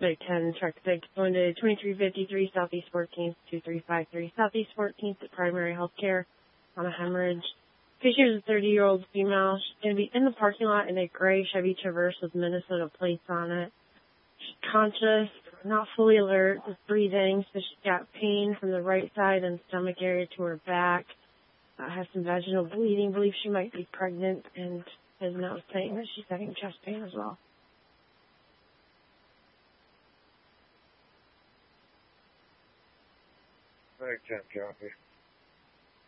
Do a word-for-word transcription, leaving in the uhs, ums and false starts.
suspect ten, truck six, going to twenty-three fifty-three Southeast fourteenth, two three five three Southeast fourteenth at Primary Healthcare on a hemorrhage. Patient is a thirty-year-old female. She's going to be in the parking lot in a gray Chevy Traverse with Minnesota plates on it. She's conscious, not fully alert, with breathing, so she's got pain from the right side and stomach area to her back. Uh, has some vaginal bleeding. Believes she might be pregnant, and has nose pain, but she's having chest pain as well. Very ten, copy.